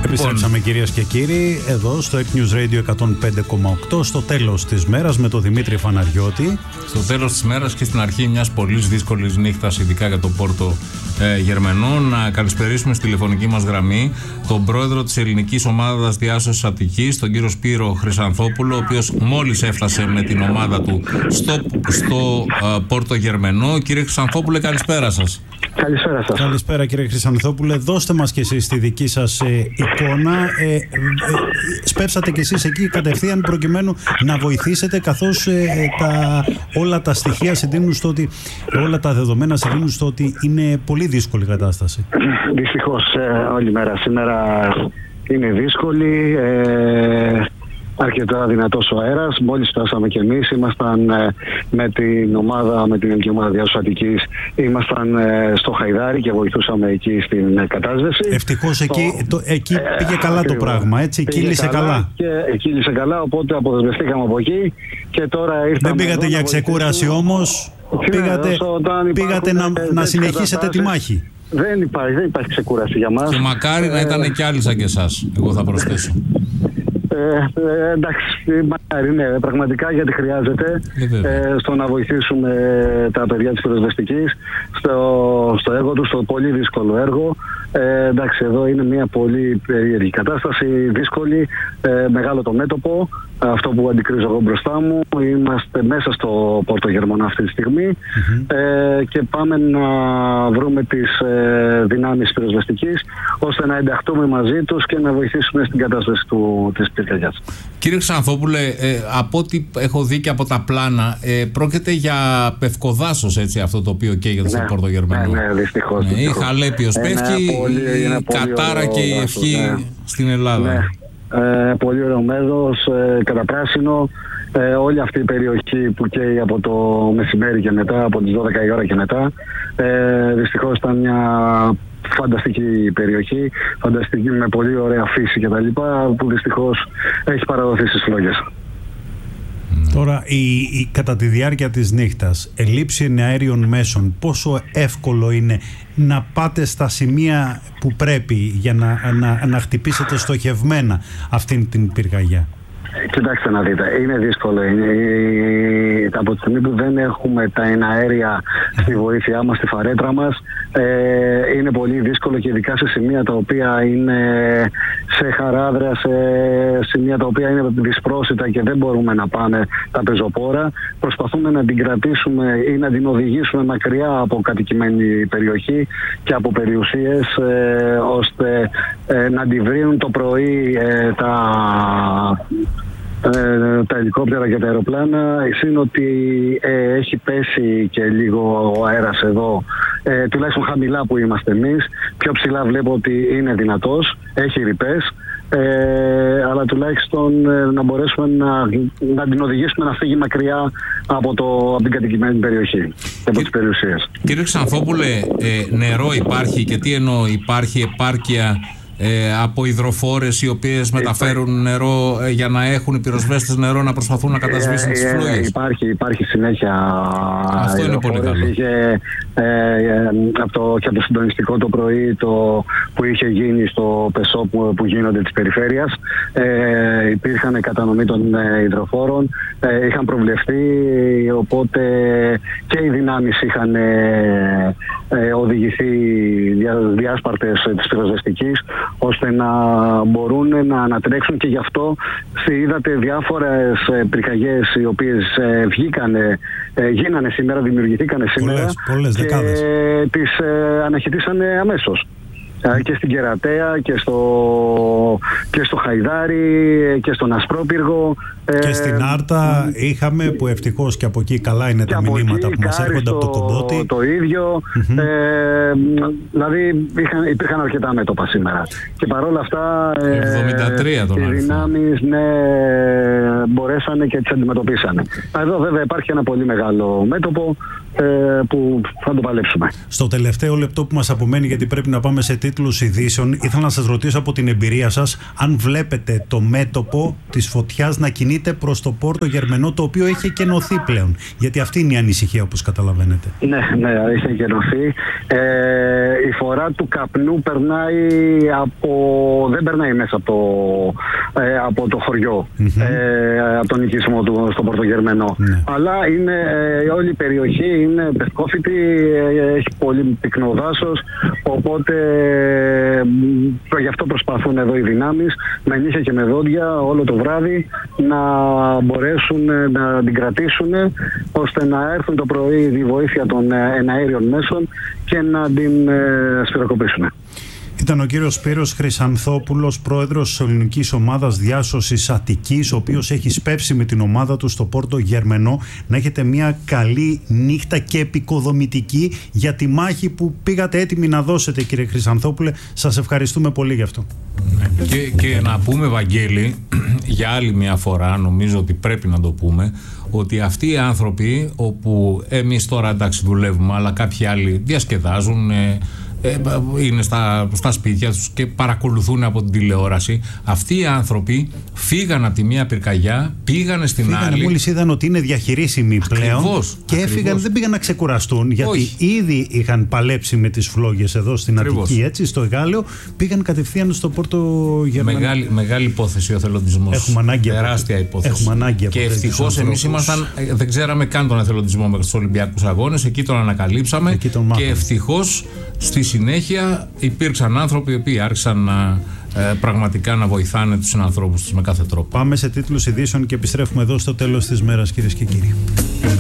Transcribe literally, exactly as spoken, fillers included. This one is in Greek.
Επιστρέψαμε κυρίες και κύριοι εδώ στο News Radio εκατόν πέντε κόμμα οκτώ στο τέλος της μέρας με τον Δημήτρη Φαναριώτη. Στο τέλος της μέρας και στην αρχή μιας πολύ δύσκολης νύχτας, ειδικά για το Πόρτο ε, Γερμενό, να καλησπερίσουμε στη τηλεφωνική μας γραμμή τον πρόεδρο της Ελληνικής Ομάδας Διάσωσης Αττικής, τον κύριο Σπύρο Χρυσανθόπουλο, ο οποίος μόλις έφτασε με την ομάδα του στο, στο ε, Πόρτο Γερμενό. Κύριε Χρυσανθόπουλε, καλησπέρα σας. Καλησπέρα σας. Καλησπέρα κύριε Χρυσανθόπουλε. Δώστε μας και εσείς τη δική σας ε, εικόνα. Ε, ε, σπεύσατε και εσείς εκεί κατευθείαν προκειμένου να βοηθήσετε, καθώς ε, τα, όλα τα στοιχεία συντείνουν στο ότι, όλα τα δεδομένα συντείνουν στο ότι είναι πολύ δύσκολη η κατάσταση. Δυστυχώς ε, όλη μέρα σήμερα είναι δύσκολη. Ε, αρκετά δυνατός ο αέρας. Μόλις φτάσαμε κι εμείς, ήμασταν ε, με την ομάδα, με την Ελληνική Ομάδα Διάσωσης Αττικής, ήμασταν ε, στο Χαϊδάρι και βοηθούσαμε εκεί στην ε, κατάσβεση. Ευτυχώς εκεί, το, εκεί ε, πήγε ε, καλά ακριβώς. Το πράγμα, έτσι, κύλησε καλά. καλά. Και κύλησε καλά, οπότε αποδεσμευτήκαμε από εκεί και τώρα ήρθαμε. Δεν πήγατε για ξεκούραση όμως, πήγατε, πήγατε να, να συνεχίσετε τη μάχη. Δεν υπάρχει, δεν υπάρχει ξεκούραση για μας. Και μακάρι να ήταν και άλλοι σαν και εσάς, εγώ θα προσθέσω. Ε, ε, εντάξει, μακάρι, ναι, πραγματικά, γιατί χρειάζεται ε, στο να βοηθήσουμε τα παιδιά της πυροσβεστικής στο, στο έργο τους, στο πολύ δύσκολο έργο. Ε, εντάξει, εδώ είναι μια πολύ περίεργη κατάσταση, δύσκολη, ε, μεγάλο το μέτωπο, αυτό που αντικρίζω εγώ μπροστά μου. Είμαστε μέσα στο Πόρτο Γερμανό αυτή τη στιγμή mm-hmm. ε, και πάμε να βρούμε τις ε, δυνάμεις πυροσβεστικής ώστε να ενταχθούμε μαζί τους και να βοηθήσουμε στην κατάσταση του, της πυρκαγιάς. Κύριε Χρυσανθόπουλε, ε, από ό,τι έχω δει και από τα πλάνα, ε, πρόκειται για πευκοδάσος, έτσι, αυτό το οποίο καίγεται στο ναι, Πόρτο Γερμανό. Ναι, ναι, δυστυχώς. Ναι, η Χαλέπιος πέφτει, η Κατάρα και η Ευχή ναι. στην Ελλάδα. Ναι. Ε, πολύ ωραίο μέδος, ε, καταπράσινο. Ε, όλη αυτή η περιοχή που καίει από το μεσημέρι και μετά, από τις δώδεκα η ώρα και μετά, ε, δυστυχώς ήταν μια φανταστική περιοχή, φανταστική με πολύ ωραία φύση κτλ, που δυστυχώς έχει παραδοθεί στις φλόγες. Τώρα, η, η, κατά τη διάρκεια της νύχτας, ελλείψη εναέριων μέσων, πόσο εύκολο είναι να πάτε στα σημεία που πρέπει για να, να, να χτυπήσετε στοχευμένα αυτήν την πυρκαγιά? Κοιτάξτε να δείτε, είναι δύσκολο. Είναι, από τη στιγμή που δεν έχουμε τα εναέρια στη βοήθειά μας, στη φαρέτρα μας, ε, είναι πολύ δύσκολο, και ειδικά σε σημεία τα οποία είναι σε χαράδρα, σε σημεία τα οποία είναι δυσπρόσιτα και δεν μπορούμε να πάνε τα πεζοπόρα. Προσπαθούμε να την κρατήσουμε ή να την οδηγήσουμε μακριά από κατοικημένη περιοχή και από περιουσίες, ε, ώστε ε, να την βρουν το πρωί ε, τα... Ε, τα ελικόπτερα και τα αεροπλάνα. Είναι ότι ε, έχει πέσει και λίγο ο αέρας εδώ, ε, τουλάχιστον χαμηλά που είμαστε εμείς. Πιο ψηλά βλέπω ότι είναι δυνατός, έχει ρηπές, ε, αλλά τουλάχιστον ε, να μπορέσουμε να, να την οδηγήσουμε να φύγει μακριά από, το, από την κατοικημένη περιοχή και από τις περιουσίες. Κύριε Χρυσανθόπουλε, ε, νερό υπάρχει, και τι εννοώ, υπάρχει επάρκεια Ε, από υδροφόρες οι οποίες μεταφέρουν νερό ε, για να έχουν οι πυροσβέστες νερό να προσπαθούν να κατασβήσουν ε, τις φλόγες? Ε, υπάρχει, υπάρχει συνέχεια. Αυτό είναι πολύ καλό. Είχε, ε, ε, από το, και από το συντονιστικό το πρωί το, που είχε γίνει στο ΠΕΣΟ που, που γίνονται της περιφέρειας, ε, υπήρχαν κατανομή των ε, υδροφόρων, ε, είχαν προβλεφθεί, οπότε και οι δυνάμεις είχαν ε, ε, οδηγηθεί διά, διάσπαρτες ε, της πυροσβεστικής, ώστε να μπορούν να ανατρέξουν, και γι' αυτό είδατε διάφορες πυρκαγιές οι οποίες ε, βγήκανε, ε, γίνανε σήμερα, δημιουργηθήκανε σήμερα, πολλές, πολλές, και δεκάδες. ε, τις ε, αναχαιτήσανε αμέσως. Και στην Κερατέα και στο, και στο Χαϊδάρι και στον Ασπρόπυργο και στην Άρτα είχαμε, που ευτυχώς και από εκεί καλά είναι τα μηνύματα που μας έρχονται από το Κομπότι. Το ίδιο, mm-hmm. ε, δηλαδή είχαν, υπήρχαν αρκετά μέτωπα σήμερα, και παρόλα αυτά εβδομήντα τρία ε, οι δυνάμεις ναι, μπορέσανε και τις αντιμετωπίσανε. Εδώ βέβαια υπάρχει ένα πολύ μεγάλο μέτωπο, ε, που θα το παλέψουμε. Στο τελευταίο λεπτό που μας απομένει, γιατί πρέπει να πάμε σε τίτλους ειδήσεων, ήθελα να σας ρωτήσω από την εμπειρία σας αν βλέπετε το μέτωπο της φωτιάς να κινείται προς το Πόρτο Γερμενό, το οποίο έχει κενωθεί πλέον. Γιατί αυτή είναι η ανησυχία, όπως καταλαβαίνετε. Ναι, ναι, έχει κενωθεί. Ε, η φορά του καπνού περνάει από, δεν περνάει μέσα από το, ε, από το χωριό, mm-hmm. ε, από τον οικισμό του στον Πόρτο Γερμενό. Ναι. Αλλά είναι, ε, όλη η περιοχή είναι πευκόφυτη, ε, έχει πολύ πυκνό δάσος, οπότε ε, γι' αυτό προσπαθούν εδώ οι δυνάμεις με νύχια και με δόντια όλο το βράδυ να μπορέσουν να την κρατήσουν, ώστε να έρθουν το πρωί η βοήθεια των εναέριων μέσων και να την ε, σφυροκοπήσουν. Ήταν ο κύριος Σπύρος Χρυσανθόπουλος, πρόεδρος της ελληνικής ομάδας διάσωσης Αττικής, ο οποίος έχει σπεύσει με την ομάδα του στο Πόρτο Γερμενό. Να έχετε μια καλή νύχτα και επικοδομητική για τη μάχη που πήγατε έτοιμοι να δώσετε, κύριε Χρυσανθόπουλε. Σας ευχαριστούμε πολύ γι' αυτό. Και, και να πούμε, Βαγγέλη, για άλλη μια φορά, νομίζω ότι πρέπει να το πούμε, ότι αυτοί οι άνθρωποι, όπου εμείς τώρα εντάξει δουλεύουμε, αλλά κάποιοι άλλοι διασκεδάζουν, ε, είναι στα, στα σπίτια τους και παρακολουθούν από την τηλεόραση. Αυτοί οι άνθρωποι φύγαν από τη μία πυρκαγιά, πήγανε στην φύγανε άλλη. Μόλις είδαν ότι είναι διαχειρίσιμοι πλέον, ακριβώς, και ακριβώς. έφυγαν, δεν πήγαν να ξεκουραστούν, γιατί όχι. ήδη είχαν παλέψει με τις φλόγες εδώ στην ακριβώς. Αττική, έτσι, στο Εγάλεο, πήγαν κατευθείαν στο Πόρτο Γερμανό. Μεγάλη, μεγάλη υπόθεση ο εθελοντισμός. Έχουμε ανάγκη. Τεράστια υπόθεση. Έχουμε ανάγκη. Και ευτυχώς εμείς ήμασταν, δεν ξέραμε καν τον εθελοντισμό μέχρι τους Ολυμπιακούς Αγώνες, εκεί τον ανακαλύψαμε. Εκεί τον και ευτυχώς στη συνέχεια υπήρξαν άνθρωποι οι οποίοι άρχισαν να, ε, πραγματικά να βοηθάνε τους συνανθρώπους τους με κάθε τρόπο. Πάμε σε τίτλους ειδήσεων και επιστρέφουμε εδώ στο τέλος της μέρας, κυρίες και κύριοι.